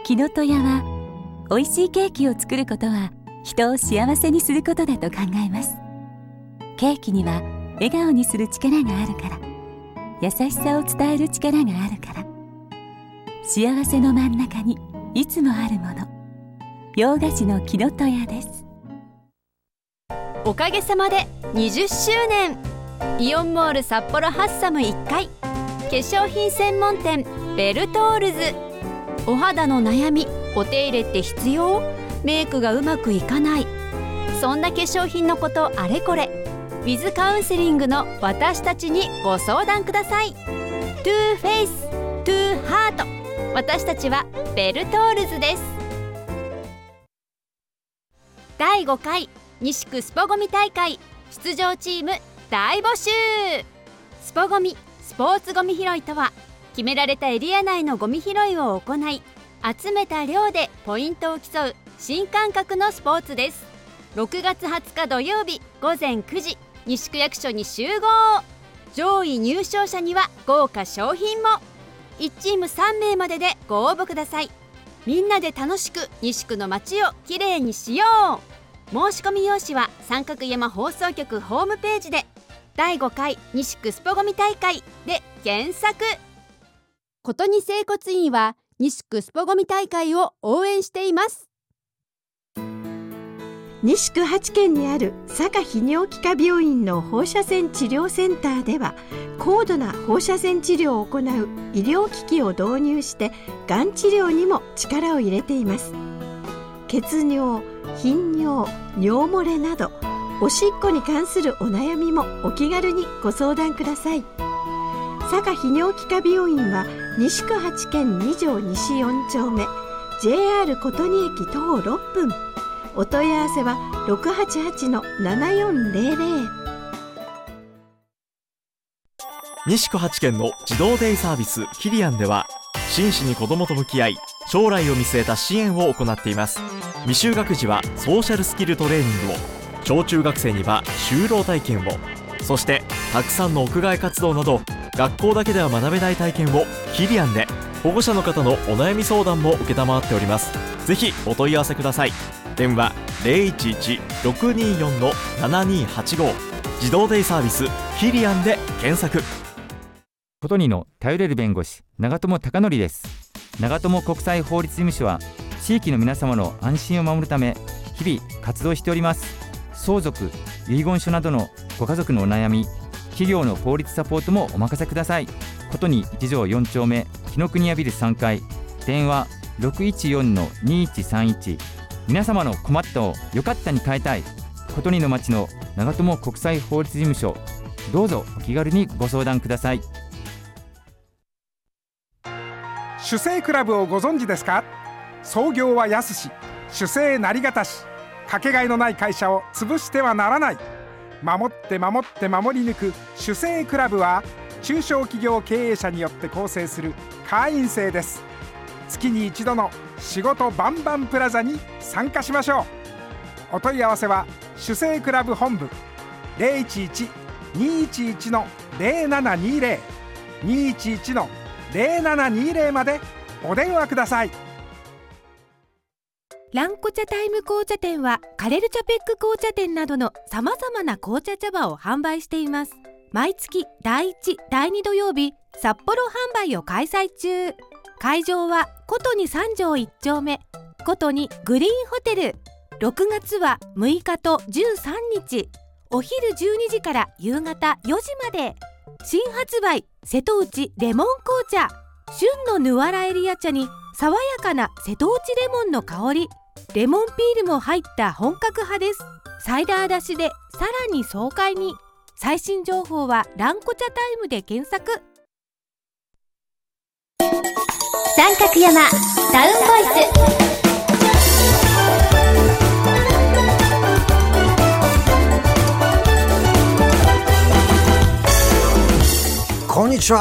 きのとやは、美味しいケーキを作ることは人を幸せにすることだと考えます。ケーキには笑顔にする力があるから、優しさを伝える力があるから、幸せの真ん中にいつもあるもの、洋菓子のきのとやです。 おかげさまで20周年、イオンモール札幌ハッサム1階、化粧品専門店ベルトールズ。お肌の悩み、お手入れって必要？メイクがうまくいかない、そんな化粧品のことあれこれ、ウィズカウンセリングの私たちにご相談ください。トゥーフェイス、トゥーハート、私たちはベルトールズです。第5回西区スポゴミ大会出場チーム大募集。スポゴミ、スポーツゴミ拾いとは、決められたエリア内のゴミ拾いを行い、集めた量でポイントを競う新感覚のスポーツです。6月20日土曜日午前9時、西区役所に集合。上位入賞者には豪華賞品も。1チーム3名まででご応募ください。みんなで楽しく西区の街をきれいにしよう。申し込み用紙は三角山放送局ホームページで、第5回西区スポゴミ大会で検索。ことに整骨院は西区スポゴミ大会を応援しています。 西区8軒にある坂泌尿器科病院の放射線治療センターでは、高度な放射線治療を行う医療機器を導入して、がん治療にも力を入れています。血尿、頻尿、尿漏れなど、おしっこに関するお悩みもお気軽にご相談ください。坂泌尿器科病院は西区8軒2条西4丁目、 JR 琴仁駅徒歩6分。お問い合わせは 688-7400。 西区8軒の児童デイサービスキリアンでは、真摯に子どもと向き合い、将来を見据えた支援を行っています。未就学児はソーシャルスキルトレーニングを、小中学生には就労体験を、そしてたくさんの屋外活動など、学校だけでは学べない体験をキリアンで。保護者の方のお悩み相談も承っております。ぜひお問い合わせください。電話 011-624-7285、 児童デイサービスキリアンで検索。 ことにの頼れる弁護士、長友貴則です。長友国際法律事務所は、地域の皆様の安心を守るため日々活動しております。相続、遺言書などのご家族のお悩み、企業の法律サポートもお任せください。ことに1条4丁目、紀ノ国屋ビル3階、電話 614-2131。 皆様の困ったをよかったに変えたい、ことにの町の長友国際法律事務所、どうぞお気軽にご相談ください。 主生クラブをご存知ですか？創業は安し、主生なりがたし、かけがえのない会社を潰してはならない。守って守って守り抜く主生クラブは、中小企業経営者によって構成する会員制です。月に一度の仕事バンバンプラザに参加しましょう。お問い合わせは主生クラブ本部 011-211-0720 211-0720 までお電話ください。 ランコ茶タイム紅茶店は、カレルチャペック紅茶店などのさまざまな紅茶茶葉を販売しています。毎月第1、第2土曜日、札幌販売を開催中。会場はことに3条1丁目、ことにグリーンホテル。6月は6日と13日、お昼12時から夕方4時まで。新発売、瀬戸内レモン紅茶。旬のヌアラエリア茶に爽やかな瀬戸内レモンの香り、レモンピールも入った本格派です。サイダー出しでさらに爽快に。最新情報はランコ茶タイムで検索。 三角山タウンボイス。 こんにちは。